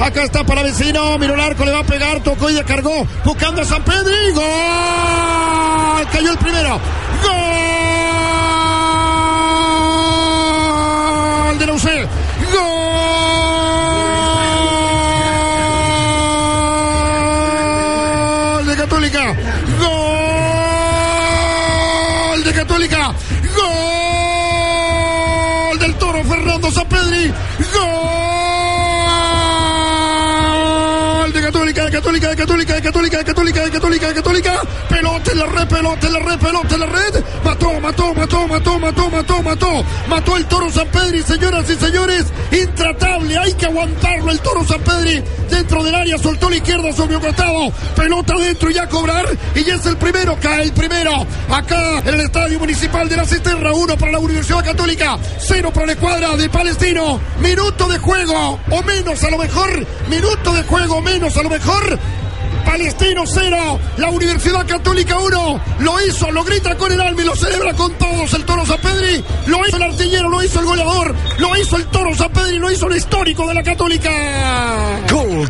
Acá está para Vecino. Miró el arco, le va a pegar. Tocó y descargó. Buscando a Sampedri. ¡Gol! Cayó el primero. ¡Gol! De la UC. ¡Gol! De Católica. ¡Gol! De Católica. ¡Gol! Del Toro Fernando Sampedri. ¡Gol! De Católica. Pelota en la red. Mató el Toro Sampedri, señoras y señores. Intratable, hay que aguantarlo el Toro Sampedri. Dentro del área, soltó la izquierda sobre un costado. Pelota adentro y a cobrar. Y ya es el primero, cae el primero. Acá en el Estadio Municipal de la Cisterna. 1 para la Universidad Católica, 0 para la escuadra de Palestino. Minuto de juego, o menos a lo mejor. Palestino 0, la Universidad Católica 1. Lo hizo, lo grita con el alma y lo celebra con todos el Toro Sampedri. Lo hizo el artillero, lo hizo el goleador, lo hizo el Toro Sampedri, lo hizo el histórico de la Católica. Gol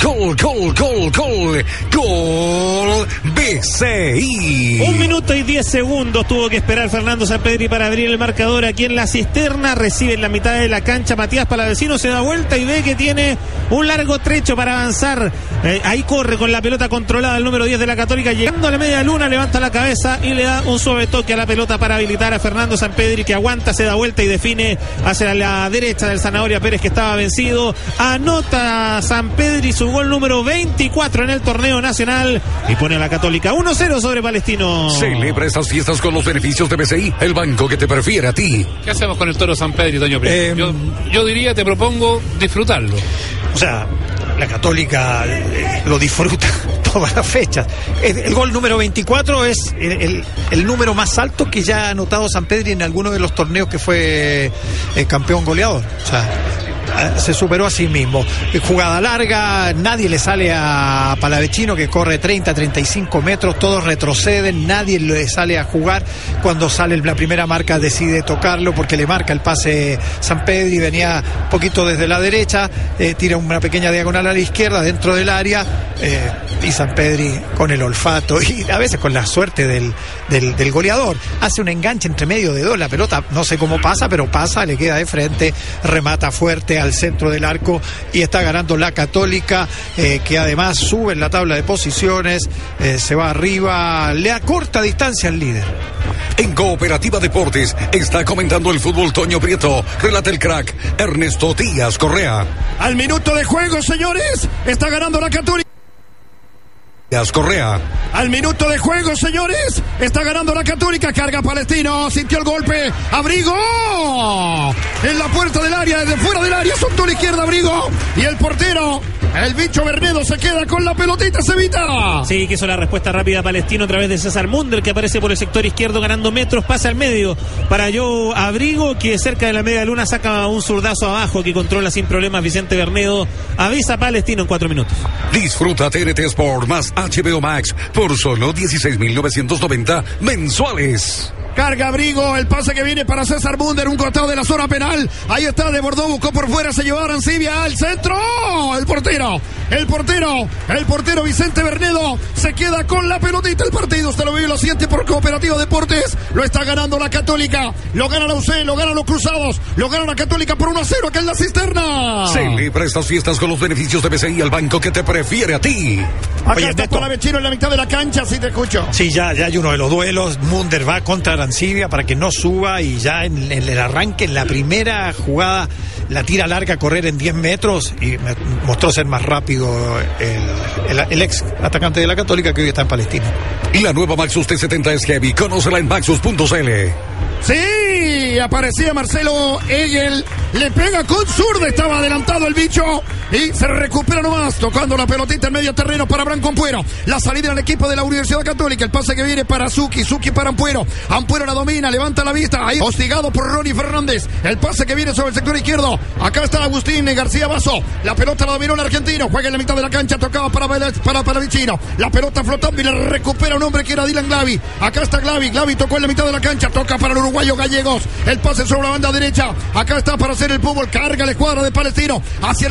BCI. 1 minuto y 10 segundos tuvo que esperar Fernando Sampedri para abrir el marcador aquí en la Cisterna. Recibe en la mitad de la cancha Matías Palavecino, se da vuelta y ve que tiene un largo trecho para avanzar. Ahí corre con la pelota controlada el número 10 de la Católica, llegando a la media luna, levanta la cabeza y le da un suave toque a la pelota para habilitar a Fernando Sampedri, que aguanta, se da vuelta y define hacia la derecha del Zanahoria Pérez, que estaba vencido. Anota Sampedri su gol número 24 en el torneo nacional y pone a la Católica 1-0 sobre Palestino. Celebra estas fiestas con los beneficios de BCI, el banco que te prefiere a ti. ¿Qué hacemos con el Toro Sampedri, Toño Prieto? Yo diría, te propongo disfrutarlo. O sea, la Católica lo disfruta todas las fechas. El gol número 24 es el número más alto que ya ha anotado Sampedri en alguno de los torneos que fue campeón goleador. O sea, se superó a sí mismo. Jugada larga, nadie le sale a Palavecino, que corre 30-35 metros, todos retroceden, nadie le sale a jugar. Cuando sale la primera marca decide tocarlo porque le marca el pase Sampedri, venía un poquito desde la derecha, tira una pequeña diagonal a la izquierda dentro del área, y Sampedri con el olfato y a veces con la suerte del goleador hace un enganche entre medio de dos, la pelota no sé cómo pasa, pero pasa, le queda de frente, remata fuerte al centro del arco y está ganando la Católica, que además sube en la tabla de posiciones, se va arriba, le acorta distancia al líder. En Cooperativa Deportes está comentando el fútbol Toño Prieto, relata el crack Ernesto Díaz Correa. Al minuto de juego, señores, está ganando la Católica. Correa. Al minuto de juego, señores, está ganando la Católica, carga Palestino, sintió el golpe, Abrigo, en la puerta del área, desde fuera del área, soltó la izquierda Abrigo, y el portero, el bicho Bernedo, se queda con la pelotita, se evita. Sí, que hizo la respuesta rápida Palestino a través de César Munder, que aparece por el sector izquierdo ganando metros, pasa al medio para Joe Abrigo, que cerca de la media luna saca un zurdazo abajo que controla sin problemas Vicente Bernedo, avisa Palestino en 4 minutos. Disfruta TNT Sport más HBO Max por solo 16.990 mensuales. Carga Abrigo, el pase que viene para César Munder, un costado de la zona penal. Ahí está, de Bordeaux, buscó por fuera, se llevó a Arancibia al centro. El portero Vicente Bernedo se queda con la pelotita. El partido usted lo ve y lo siente por Cooperativa Deportes. Lo está ganando la Católica, lo gana la UC, lo ganan los Cruzados, lo gana la Católica por 1-0 acá en la Cisterna. Celebra estas fiestas con los beneficios de BCI, el banco que te prefiere a ti. Acá está Palavecino en la mitad de la cancha, si te escucho. Sí, ya hay uno de los duelos. Munder va contra Arancibia para que no suba y ya en el arranque, en la primera jugada, la tira larga a correr en 10 metros y mostró ser más rápido el ex atacante de la Católica, que hoy está en Palestina. Y la nueva Maxus T70 es heavy, conócela en maxus.cl. Sí, aparecía Marcelo Egel, le pega con zurda, estaba adelantado el bicho y se recupera nomás, tocando la pelotita en medio terreno para Branco Ampuero. La salida del equipo de la Universidad Católica, el pase que viene para Zucchi para Ampuero. Ampuero la domina, levanta la vista, ahí hostigado por Ronnie Fernández. El pase que viene sobre el sector izquierdo, acá está Agustín García Basso. La pelota la dominó el argentino, juega en la mitad de la cancha, tocaba para Vicino. La pelota flotando y le recupera un hombre que era Dylan Glavi. Acá está Glavi tocó en la mitad de la cancha, toca para el uruguayo Gallegos. El pase sobre la banda derecha, acá está para hacer el fútbol, carga la escuadra de Palestino hacia el arco norte.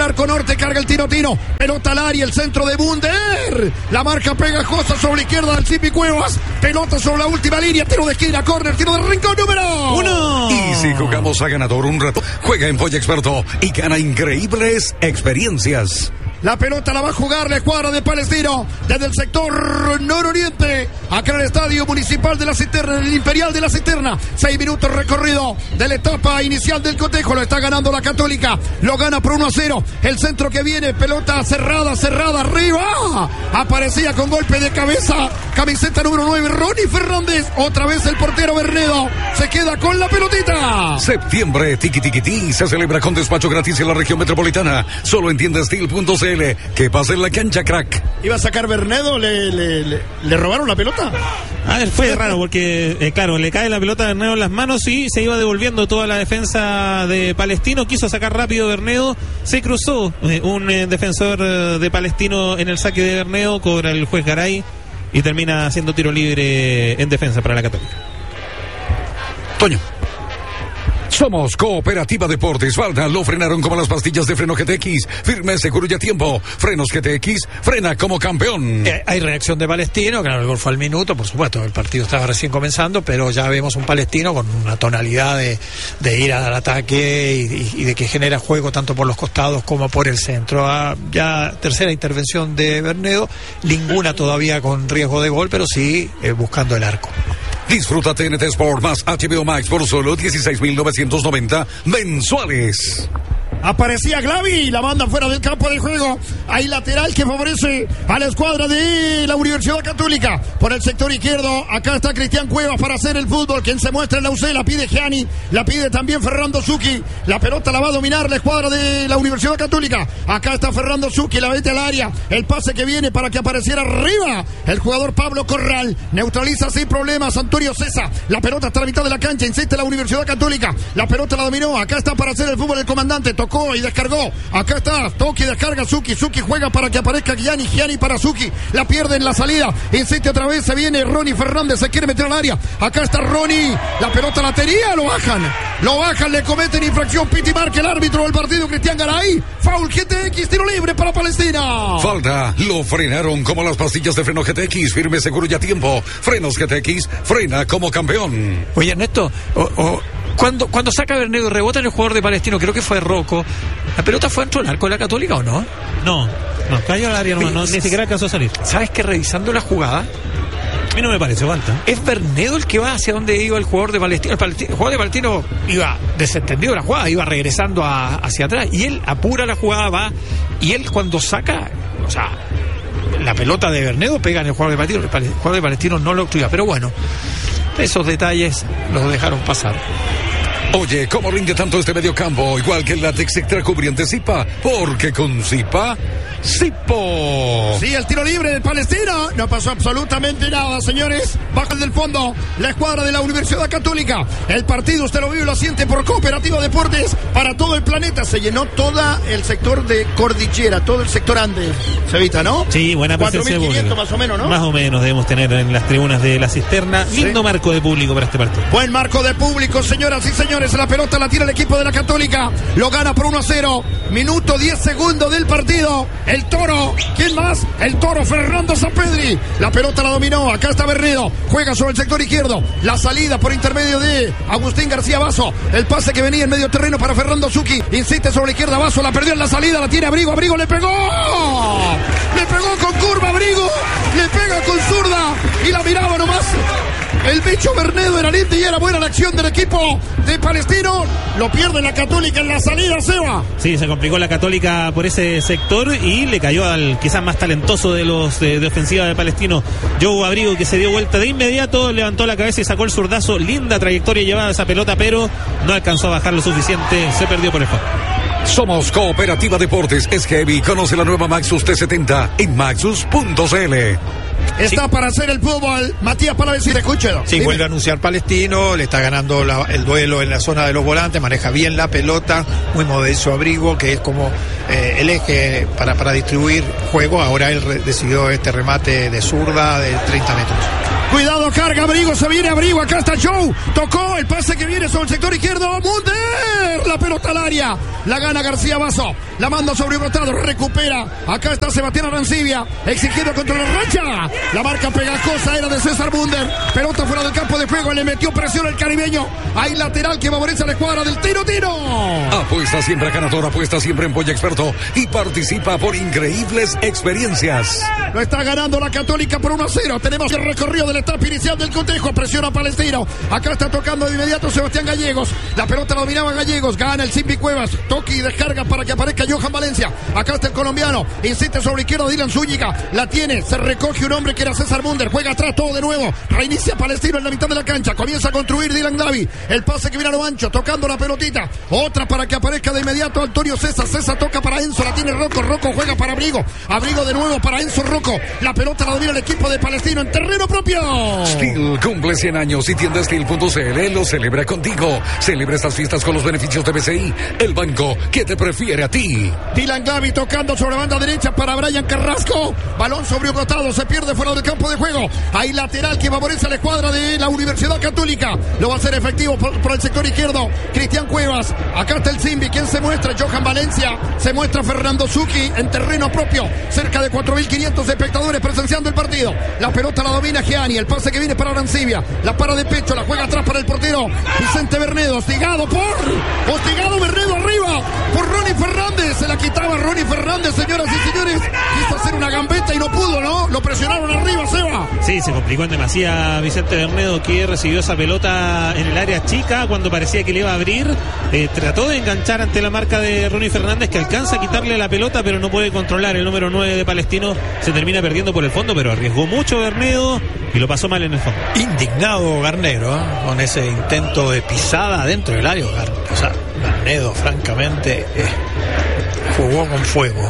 nuevamente carga el Tino. Pelota al área, el centro de Bunder. La marca pegajosa sobre la izquierda del Zipi Cuevas. Pelota sobre la última línea. Tiro de esquina, córner, tiro de rincón número 1. Y si jugamos a ganador un rato, juega en Polla Experto y gana increíbles experiencias. La pelota la va a jugar la escuadra de Palestino desde el sector nororiente, acá en el Estadio Municipal de la Cisterna, el Imperial de la Cisterna. 6 minutos recorrido de la etapa inicial del cotejo. Lo está ganando la Católica. Lo gana por 1-0. El centro que viene, pelota cerrada arriba. Aparecía con golpe de cabeza. Camiseta número 9, Ronnie Fernández. Otra vez el portero Bernedo. Se queda con la pelotita. Septiembre, tiki se celebra con despacho gratis en la región metropolitana. Solo en tiendastil.cl. ¿Qué pasa en la cancha, crack? ¿Iba a sacar Bernedo? ¿Le robaron la pelota? A ver, fue raro porque, claro, le cae la pelota a Bernedo en las manos y se iba devolviendo toda la defensa de Palestino. Quiso sacar rápido Bernedo, se cruzó un defensor de Palestino en el saque de Bernedo, cobra el juez Garay y termina haciendo tiro libre en defensa para la Católica. Toño. Somos Cooperativa Deportes. Falta, lo frenaron como las pastillas de freno GTX. Firme, seguro y a tiempo. Frenos GTX, frena como campeón. Hay reacción de Palestino, claro, el gol fue al minuto, por supuesto, el partido estaba recién comenzando, pero ya vemos un Palestino con una tonalidad de ir al ataque y de que genera juego tanto por los costados como por el centro. Ya tercera intervención de Bernedo, ninguna todavía con riesgo de gol, pero sí buscando el arco. Disfruta TNT Sport más HBO Max por solo 16.990 mensuales. Aparecía Glavi y la banda fuera del campo de juego. Hay lateral que favorece a la escuadra de la Universidad Católica. Por el sector izquierdo, acá está Cristian Cuevas para hacer el fútbol. Quien se muestra en la UC, la pide Gianni, la pide también Fernando Zucchi. La pelota la va a dominar la escuadra de la Universidad Católica. Acá está Fernando Zucchi, la mete al área. El pase que viene para que apareciera arriba el jugador Pablo Corral. Neutraliza sin problemas Antonio César. La pelota está a la mitad de la cancha, insiste la Universidad Católica. La pelota la dominó, acá está para hacer el fútbol el comandante. Tocó y descargó. Acá está, toque y descarga Zucchi. Zucchi juega para que aparezca Gianni. Gianni para Zucchi. La pierde en la salida. Insiste otra vez. Se viene Ronnie Fernández. Se quiere meter al área. Acá está Ronnie. La pelota la tenía. Lo bajan. Le cometen infracción. Piti marca el árbitro del partido, Cristian Garay. Foul GTX. Tiro libre para Palestina. Falta. Lo frenaron como las pastillas de freno GTX. Firme, seguro y a tiempo. Frenos GTX. Frena como campeón. Oye, Ernesto, Cuando saca Bernedo y rebota en el jugador de Palestino, creo que fue Rocco, ¿la pelota fue dentro del arco de la Católica o no? No, cayó al área nomás, ni siquiera alcanzó a salir. ¿Sabes que revisando la jugada? A mí no me parece, falta. Es Bernedo el que va hacia donde iba el jugador de Palestino. El jugador de Palestino iba desentendido de la jugada, iba regresando hacia atrás y él apura la jugada, va, y él cuando saca, o sea, la pelota de Bernedo pega en el jugador de Palestino. El jugador de Palestino no lo obtuvo, pero bueno, esos detalles los dejaron pasar. Oye, ¿cómo rinde tanto este mediocampo? Igual que el látex extra cubriente Zipa, porque con Zipa, Zipo. Sí, el tiro libre de Palestina. No pasó absolutamente nada, señores. Baja del fondo la escuadra de la Universidad Católica. El partido, usted lo vive y lo siente por Cooperativa Deportes para todo el planeta. Se llenó todo el sector de Cordillera, todo el sector Andes. Sevita, ¿no? Sí, buena presencia de público. Más o menos, ¿no? Más o menos debemos tener en las tribunas de la Cisterna. Sí. Lindo marco de público para este partido. Buen marco de público, señoras y señores. La pelota la tira el equipo de la Católica. Lo gana por 1-0. Minuto 10 segundos del partido. El Toro. ¿Quién más? El Toro Fernando Sampedri. La pelota la dominó. Acá está Bernedo. Juega sobre el sector izquierdo. La salida por intermedio de Agustín García Basso. El pase que venía en medio terreno para Fernando Zucchi. Insiste sobre la izquierda. Basso la perdió en la salida. La tiene Abrigo. Abrigo le pegó. Le pegó con curva Abrigo. Le pega con zurda. Y la miraba nomás. El bicho Bernedo era lindo y era buena la acción del equipo de Palestino. Lo pierde la Católica en la salida, Seba. Sí, se complicó la Católica por ese sector y le cayó al quizás más talentoso de los de ofensiva de Palestino, Joe Abrigo, que se dio vuelta de inmediato, levantó la cabeza y sacó el zurdazo. Linda trayectoria llevaba esa pelota, pero no alcanzó a bajar lo suficiente. Se perdió por el foul. Somos Cooperativa Deportes. Es heavy. Conoce la nueva Maxus T70 en maxus.cl. Está para hacer el fútbol. Matías Palavecino, escúchelo. Sí, vuelve a anunciar Palestino, le está ganando el duelo en la zona de los volantes, maneja bien la pelota, muy modesto Abrigo, que es como el eje para distribuir juego. Ahora él decidió este remate de zurda de 30 metros. Cuidado, carga Abrigo, se viene Abrigo, acá está Joe, tocó el pase que viene sobre el sector izquierdo, Munder, la pelota al área, la gana García Basso, la manda sobre Brotado, recupera, acá está Sebastián Arancibia, exigiendo contra la racha, la marca pegajosa era de César Munder, pelota fuera del campo de juego, le metió presión al caribeño, hay lateral que favorece a la escuadra del Tiro. Apuesta siempre a ganador, apuesta siempre en Polla Experto y participa por increíbles experiencias. Lo está ganando la Católica por 1-0, tenemos el recorrido del etapa inicial del cotejo, presiona Palestino, acá está tocando de inmediato Sebastián Gallegos, la pelota la dominaba Gallegos, gana el Simbi Cuevas, toque y descarga para que aparezca Johan Valencia, acá está el colombiano, insiste sobre izquierda Dylan Zúñiga, la tiene, se recoge un hombre que era César Munder, juega atrás todo de nuevo, reinicia Palestino en la mitad de la cancha, comienza a construir Dylan Davi, el pase que viene a lo ancho, tocando la pelotita, otra para que aparezca de inmediato Antonio César toca para Enzo, la tiene Rocco juega para Abrigo de nuevo para Enzo Rocco, la pelota la domina el equipo de Palestino en terreno propio. Steel cumple 100 años y tienda Steel.cl lo celebra contigo. Celebra estas fiestas con los beneficios de BCI, el banco que te prefiere a ti. Dylan Gavi tocando sobre banda derecha para Brian Carrasco. Balón sobre un costado, se pierde fuera del campo de juego. Hay lateral que favorece a la escuadra de la Universidad Católica. Lo va a hacer efectivo por el sector izquierdo. Cristian Cuevas. Acá está el Simbi. ¿Quién se muestra? Johan Valencia. Se muestra Fernando Zucchi en terreno propio. Cerca de 4.500 espectadores presenciando el partido. La pelota la domina Gianni. El pase que viene para Arancibia. La para de pecho. La juega atrás para el portero Vicente Bernedo. Hostigado Bernedo arriba por Ronnie Fernández. Se la quitaba Ronnie Fernández, señoras y señores. Quiso hacer una gambeta y no pudo, ¿no? Lo presionaron arriba, Seba. Sí, se complicó en demasía Vicente Bernedo, que recibió esa pelota en el área chica cuando parecía que le iba a abrir. Trató de enganchar ante la marca de Ronnie Fernández, que alcanza a quitarle la pelota, pero no puede controlar. El número 9 de Palestino se termina perdiendo por el fondo, pero arriesgó mucho Bernedo y lo pasó mal en el fondo. Indignado Garnero, con ese intento de pisada dentro del área. O sea, Garnedo, francamente, jugó con fuego.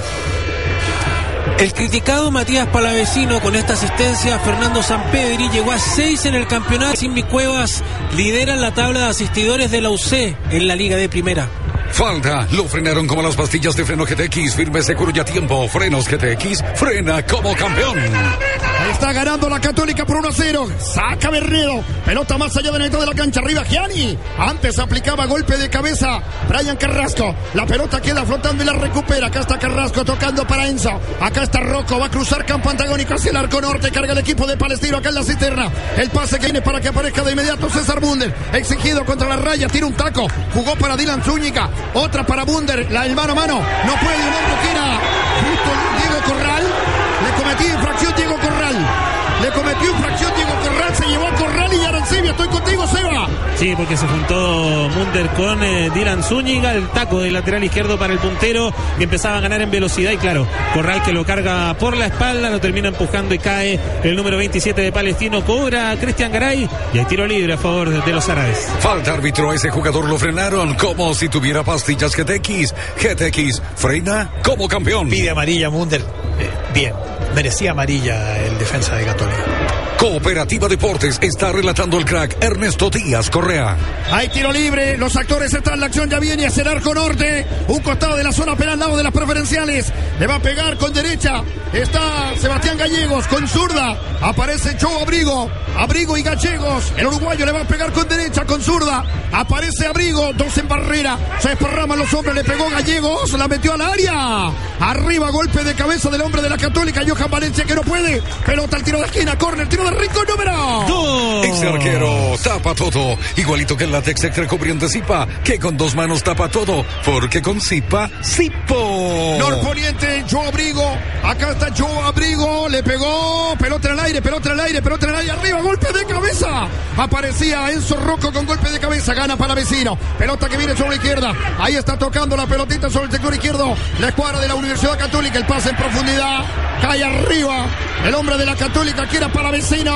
El criticado Matías Palavecino con esta asistencia, Fernando Sampedri llegó a 6 en el campeonato. Simbi Cuevas lidera la tabla de asistidores de la UC en la Liga de Primera. Falta, lo frenaron como las pastillas de freno GTX, firme, seguro y a tiempo. Frenos GTX, frena como campeón. Está ganando la Católica por 1-0. Saca Bernedo. Pelota más allá de la mitad de la cancha. Arriba Gianni. Antes aplicaba golpe de cabeza Brian Carrasco. La pelota queda flotando y la recupera. Acá está Carrasco tocando para Enzo. Acá está Rocco. Va a cruzar campo antagónico hacia el arco norte. Carga el equipo de Palestino acá en la cisterna. El pase que viene para que aparezca de inmediato César Munder. Exigido contra la raya. Tira un taco. Jugó para Dylan Zúñiga. Otra para Munder. El mano a mano. No puede. Un hombre que era justo Diego Corral. Le cometió infracción Diego Corral. Se llevó a Corral y Arancibia. Estoy contigo, Seba. Sí, porque se juntó Munder con Dylan Zúñiga, el taco del lateral izquierdo para el puntero, que empezaba a ganar en velocidad, y claro, Corral que lo carga por la espalda, lo termina empujando y cae el número 27 de Palestino, cobra Cristian Garay y hay tiro libre a favor de los árabes. Falta árbitro, a ese jugador lo frenaron como si tuviera pastillas GTX. GTX, frena como campeón. Pide amarilla Munder. Bien, merecía amarilla el defensa de Católica. Cooperativa Deportes está relatando el crack Ernesto Díaz Correa. Hay tiro libre, los actores están en la acción, ya viene hacia el arco norte, un costado de la zona penal, al lado de las preferenciales, le va a pegar con derecha, está Sebastián Gallegos con zurda, aparece Joe Abrigo y Gallegos, el uruguayo le va a pegar con derecha, con zurda, aparece Abrigo, dos en barrera, se desparraman los hombres, le pegó Gallegos, la metió al área, arriba golpe de cabeza del hombre de la Católica, Johan Valencia que no puede, pelota al tiro de esquina, córner, tiro de rincón número 2. Ese arquero tapa todo, igualito que el látex extra cubriente Zipa, que con dos manos tapa todo, porque con Zipa, Zipo. Norponiente, Joe Abrigo, acá está Joe Abrigo, le pegó, pelota en el aire, arriba, golpe de cabeza, aparecía Enzo Rocco con golpe de cabeza, gana Palavecino, pelota que viene sobre la izquierda, ahí está tocando la pelotita sobre el sector izquierdo, la escuadra de la Universidad Católica, el pase en profundidad, cae arriba, el hombre de la Católica que era Palavecino,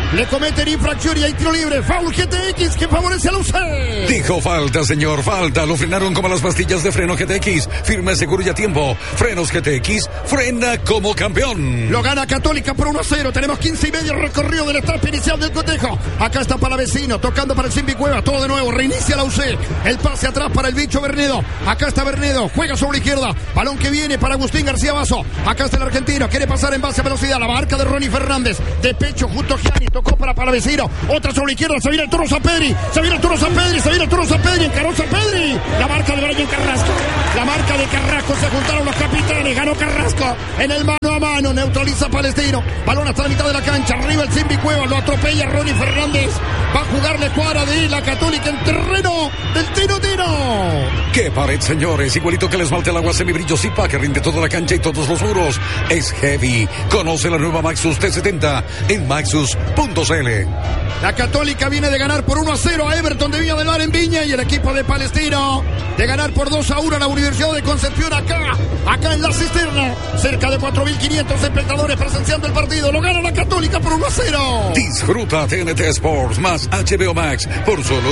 le cometen infracción y hay tiro libre. Foul GTX que favorece a la UC. Dijo falta, señor, falta. Lo frenaron como las pastillas de freno GTX. Firme, seguro y a tiempo. Frenos GTX, frena como campeón. Lo gana Católica por 1-0. Tenemos 15 y medio recorrido del etapa inicial del cotejo. Acá está Palavecino, tocando para el Simbi Cueva. Todo de nuevo, reinicia la UC. El pase atrás para el bicho Bernedo. Acá está Bernedo, juega sobre la izquierda. Balón que viene para Agustín García Basso. Acá está el argentino, quiere pasar en base a velocidad. La marca de Ronnie Fernández. De pecho, justo Gianni, tocó para Palavecino. Otra sobre la izquierda, se viene el Toro Sampedri. Se viene el Toro Sampedri, se viene el Toro Sampedri. Encaró Sampedri. La marca de Brian Carrasco. La marca de Carrasco, se juntaron los capitanes. Ganó Carrasco en el mano a mano. Neutraliza a Palestino. Balón hasta la mitad de la cancha. Arriba el Simbi Cueva. Lo atropella Ronnie Fernández. Va a jugarle cuadra de la Católica en terreno del Tino. ¡Qué pared, señores! Igualito que el esmalte al agua semibrillo Zipa, que rinde toda la cancha y todos los muros. Es heavy. Conoce la nueva Maxus T70 en maxus.cl. La Católica viene de ganar por 1-0 a Everton de Viña del Mar en Viña, y el equipo de Palestino de ganar por 2-1 a la Universidad de Concepción acá en la Cisterna. Cerca de 4.500 espectadores presenciando el partido. Lo gana la Católica por 1-0. Disfruta TNT Sports más HBO Max por solo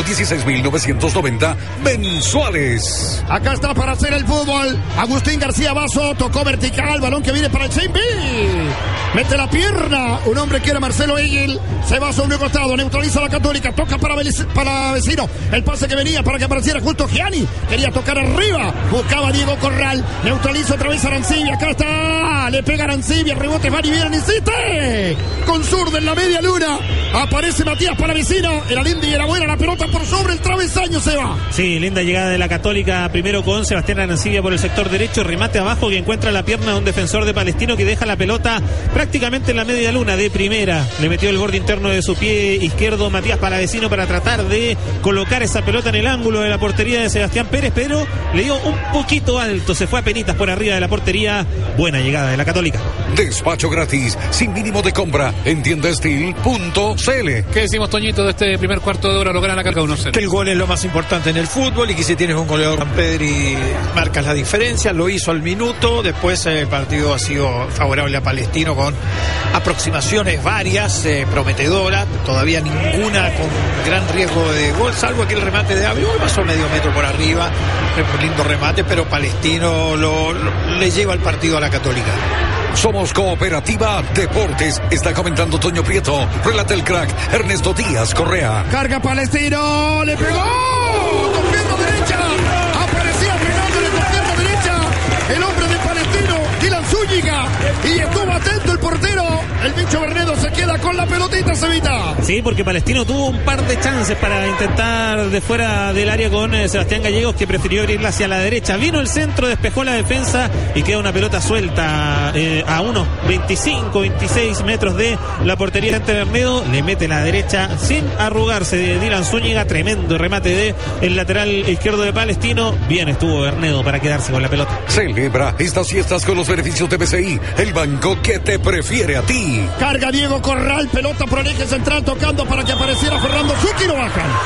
16.990 mensuales. Acá está para hacer el fútbol Agustín García Basso, tocó vertical, balón que viene para el Simbi. Mete la pierna, un hombre quiere Marcelo Egil, se va sobre un costado, neutraliza la Católica, toca para Vecino, el pase que venía para que apareciera justo Gianni, quería tocar arriba, buscaba Diego Corral, neutraliza otra vez Arancibia, acá está, le pega Arancibia, rebote, va y viene, insiste, con zurda en la media luna, aparece Matías Palavecino, era linda y era buena la pelota por sobre el travesaño, se va. Sí, linda llegada de la Católica, primero con Sebastián Arancibia por el sector derecho, remate abajo que encuentra la pierna de un defensor de Palestino que deja la pelota prácticamente en la media luna de primera. Le metió el borde interno de su pie izquierdo Matías Palavecino para tratar de colocar esa pelota en el ángulo de la portería de Sebastián Pérez, pero le dio un poquito alto, se fue a penitas por arriba de la portería. Buena llegada de la Católica. Despacho gratis, sin mínimo de compra, en tiendastil.cl. ¿Qué decimos, Toñito, de este primer cuarto de hora? Lo gana la carga 1-0. Que el gol es lo más importante en el fútbol y que si tienes un goleador Sampedri marcas la diferencia. Lo hizo al minuto, después el partido ha sido favorable a Palestino con aproximaciones varias, prometedoras, todavía ninguna con gran riesgo de gol, salvo aquel remate de Abreu que pasó medio metro por arriba, un lindo remate, pero Palestino le lleva el partido a la Católica. Somos Cooperativa Deportes. Está comentando Toño Prieto. Relata el crack Ernesto Díaz Correa. Carga Palestino. Le pegó. Con pierna derecha. Aparecía pegándole con pierna derecha. El hombre de Palestino, Dylan Zúñiga. Y estuvo atento el portero. El bicho Bernedo se queda con la pelotita, Cevita. Sí, porque Palestino tuvo un par de chances para intentar de fuera del área con Sebastián Gallegos, que prefirió abrirla hacia la derecha. Vino el centro, despejó la defensa y queda una pelota suelta a unos 25, 26 metros de la portería ante Bernedo. Le mete la derecha sin arrugarse de Dylan Zúñiga. Tremendo remate de el lateral izquierdo de Palestino. Bien estuvo Bernedo para quedarse con la pelota. Celebra estas fiestas con los beneficios de BCI, el banco que te prefiere a ti. Carga Diego Corral, pelota por el eje central, tocando para que apareciera Fernando Zucchi. Lo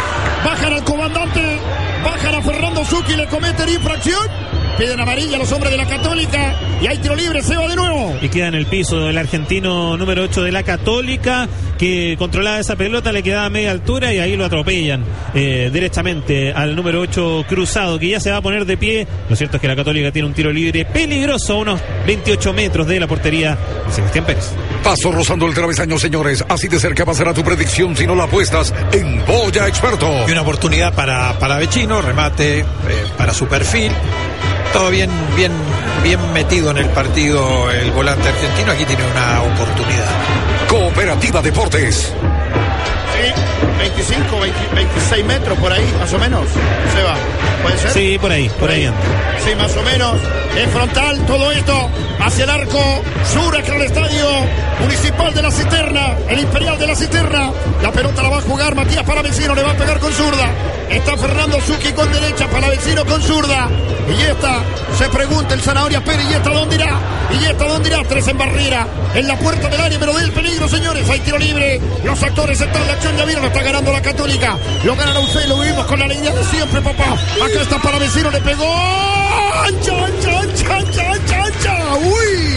bajan al comandante, bajan a Fernando Zucchi, le cometen infracción. Piden amarilla a los hombres de la Católica y hay tiro libre, se va de nuevo. Y queda en el piso el argentino número 8 de la Católica, que controlaba esa pelota, le quedaba a media altura y ahí lo atropellan derechamente al número 8 Cruzado, que ya se va a poner de pie. Lo cierto es que la Católica tiene un tiro libre peligroso a unos 28 metros de la portería de Sebastián Pérez. Paso rozando el travesaño, señores. Así de cerca pasará tu predicción si no la apuestas en Boya Experto. Y una oportunidad para Vecino, remate para su perfil. Todo bien metido en el partido el volante argentino. Aquí tiene una oportunidad. Cooperativa Deportes. Sí, 25, 26 metros por ahí, más o menos. Se va, ¿puede ser? Sí, por ahí anda. Sí, más o menos. Es frontal todo esto hacia el arco sur, acá al estadio municipal de la Cisterna, el Imperial de la Cisterna. La pelota la va a jugar Matías Palavecino, le va a pegar con zurda. Está Fernando Zucchi con derecha, Palavecino con zurda. Y esta, se pregunta el Zanahoria Pérez, ¿y esta dónde irá? ¿Y esta dónde irá? Tres en barrera, en la puerta del área, pero del peligro, señores. Hay tiro libre, los actores están en la acción, ya vieron, lo está ganando la Católica. Lo gana usted, lo vivimos con la alegría de siempre, papá. Acá está Palavecino, le pegó. ¡Ancha! ¡Uy! Los hinchas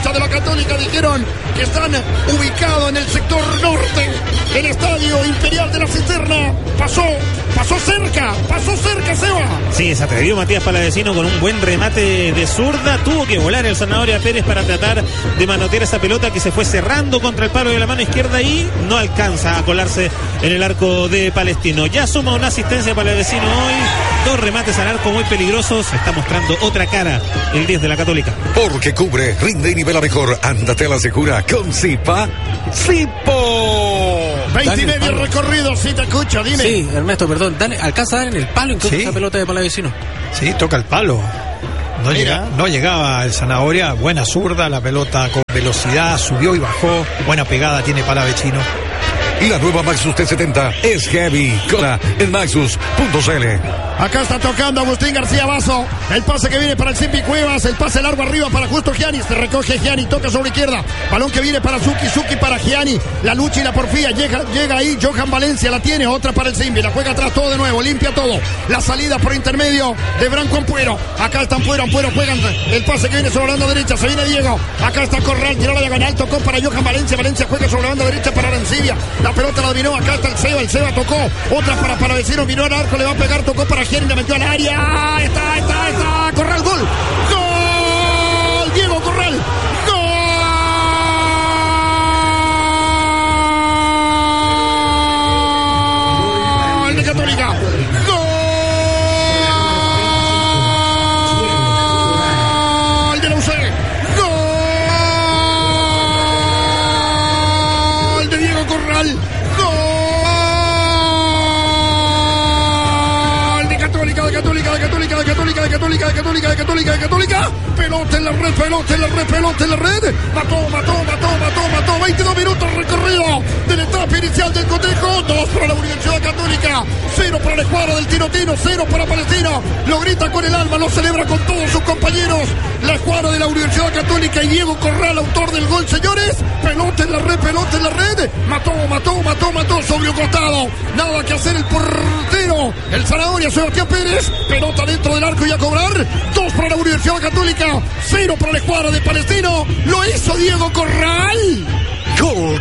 hinchas de la Católica dijeron que están ubicados en el sector norte del Estadio Imperial de la Cisterna. Pasó cerca, Seba. Sí, se atrevió Matías Palavecino con un buen remate de zurda. Tuvo que volar el Zanahoria Pérez para tratar de manotear esa pelota que se fue cerrando contra el palo de la mano izquierda y no alcanza a colarse en el arco de Palestino. Ya suma una asistencia Palavecino hoy, 2 remates al arco muy peligrosos. Está mostrando otra cara el 10 de la Católica. Porque cubre, rinde y nivela mejor. Ándate a la segura con Zipa. ¡Zipo! 20 y medio recorrido, si te escucho, dime. Sí, Ernesto, perdón, alcanza a dar en el palo incluso esa pelota de Palavecino. Sí, toca el palo. No llegaba el Zanahoria, buena zurda, la pelota con velocidad, subió y bajó, buena pegada tiene Palavecino. La nueva Maxus T70 es heavy. Cola en Maxus.cl. Acá está tocando Agustín García Basso. El pase que viene para el Simpi Cuevas. El pase largo arriba para Justo Gianni. Se recoge Gianni, toca sobre izquierda. Balón que viene para Suki para Gianni. La lucha y la porfía. Llega ahí Johan Valencia. La tiene. Otra para el Simpi. La juega atrás todo de nuevo. Limpia todo. La salida por intermedio de Branco Ampuero. Acá está Ampuero juegan. El pase que viene sobre la banda derecha. Se viene Diego. Acá está Corral. Tiró la diagonal. Tocó para Johan Valencia. Valencia juega sobre la banda derecha para Arancibia. La pelota la dominó. Acá está el Seba tocó. Otra para Palavecino. Miró al arco. Le va a pegar. Tocó para Gianni. La metió al área. Está. Corral. Gol. Diego Corral. Gol de Católica. Gol de la UC. Gol de Diego Corral. De Católica. Pelota en la red. Mató. 22 minutos recorrido de la etapa inicial del cotejo. 2 para la Universidad Católica, 0 para la escuadra del Tirotino, 0 para Palestino. Lo grita con el alma, lo celebra con todos sus compañeros. La escuadra de la Universidad Católica y Diego Corral, autor del gol, señores. Pelota en la red. Mató sobre un costado. Nada que hacer el portero. El Zanahoria, Sebastián Pérez. Pelota dentro del arco y a cobrar. 2 para la Universidad Católica, 0 para la escuadra de Palestino. Lo hizo Diego Corral. Gol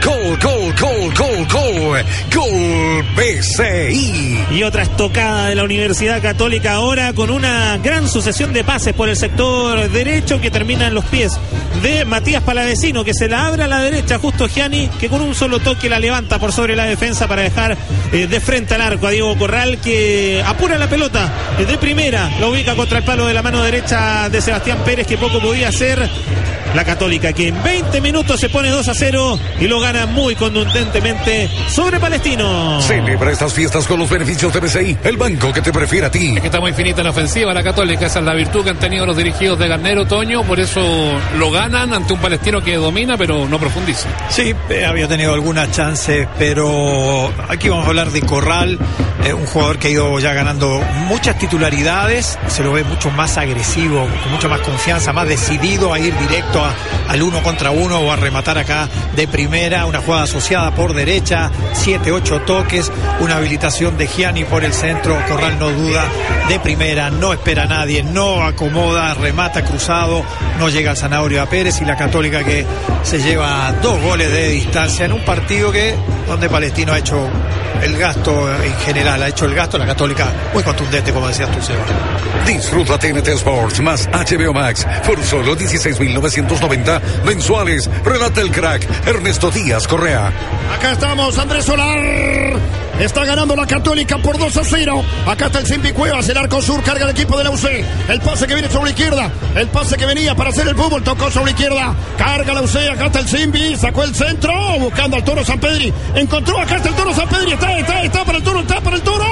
BCI. Y otra estocada de la Universidad Católica ahora con una gran sucesión de pases por el sector derecho que termina en los pies de Matías Palavecino, que se la abre a la derecha Justo Gianni, que con un solo toque la levanta por sobre la defensa para dejar de frente al arco a Diego Corral, que apura la pelota de primera, lo ubica contra el palo de la mano derecha de Sebastián Pérez, que poco podía hacer. La Católica, que en 20 minutos se pone 2-0 y lo gana muy contundentemente sobre Palestino. Celebra estas fiestas con los beneficios de BCI, el banco que te prefiere a ti. Es que está muy finita en ofensiva la Católica, esa es la virtud que han tenido los dirigidos de Garnero, Toño, por eso lo ganan ante un Palestino que domina pero no profundiza. Sí, había tenido algunas chances, pero aquí vamos a hablar de Corral, un jugador que ha ido ya ganando muchas titularidades, se lo ve mucho más agresivo, con mucha más confianza, más decidido a ir directo al 1 contra 1 o a rematar acá de primera, una jugada asociada por derecha, 7-8 toques, una habilitación de Gianni por el centro. Corral no duda, de primera, no espera a nadie, no acomoda, remata cruzado, no llega al Zanahoria Pérez, y la Católica que se lleva 2 goles de distancia en un partido donde Palestino ha hecho el gasto en general, la Católica muy contundente, como decías tú, Seba. Disfruta TNT Sports más HBO Max por solo 16.990 mensuales. Relata el crack Ernesto Díaz Correa. Acá estamos, Andrés Solar. Está ganando la Católica por 2-0. Acá está el Simpi Cuevas, el arco sur, carga el equipo de la UC. El pase que viene sobre la izquierda, el pase que venía para hacer el fútbol, tocó sobre la izquierda, carga la UC, acá está el Simpi, sacó el centro, buscando al Toro Sampedri. Encontró, acá está el Toro Sampedri, está para el Toro.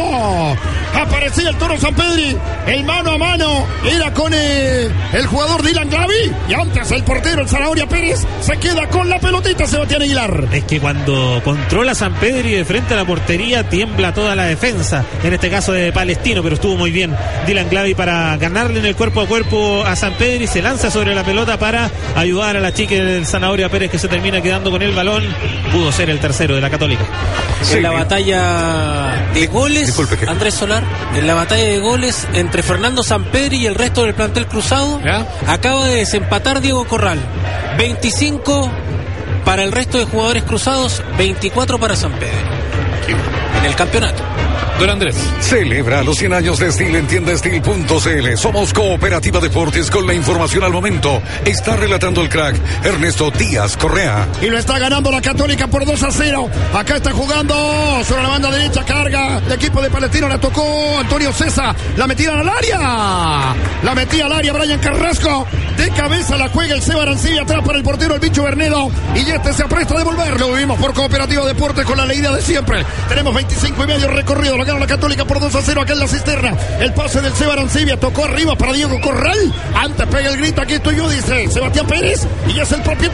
Aparecía el Toro Sampedri, el mano a mano era con el jugador Dylan Glavi, y antes el portero, el Zanahoria Pérez, se queda con la pelotita, Sebastián Aguilar. Es que cuando controla Sampedri de frente a la portería, tiembla toda la defensa, en este caso de Palestino, pero estuvo muy bien Dylan Glavi para ganarle en el cuerpo a cuerpo a Sampedri, se lanza sobre la pelota para ayudar a la chica del Zanahoria Pérez, que se termina quedando con el balón. Pudo ser el tercero de la Católica. Sí, en la batalla de goles, Andrés Solar, en la batalla de goles entre Fernando Sampedri y el resto del plantel cruzado, ¿ya? Acaba de desempatar Diego Corral. 25 para el resto de jugadores cruzados, 24 para San Pedro en el campeonato. Don Andrés. Celebra los 100 años de Steel en tiendasteel.cl. Somos Cooperativa Deportes con la información al momento. Está relatando el crack Ernesto Díaz Correa. Y lo está ganando la Católica por 2-0. Acá está jugando sobre la banda derecha, carga el equipo de Palestino, la tocó Antonio César, la metieron al área. La metía al área Brian Carrasco. De cabeza la juega el Seba Arancibia, atrás para el portero el Bicho Bernedo. Y este se apresta a devolverlo. Vivimos por Cooperativa Deportes con la leída de siempre. Tenemos 25 y medio recorrido. Lo gana la Católica por 2-0 acá en la cisterna. El pase del Seba Arancibia, tocó arriba para Diego Corral. Antes pega el grito, aquí estoy yo, dice Sebastián Pérez. Y es el propio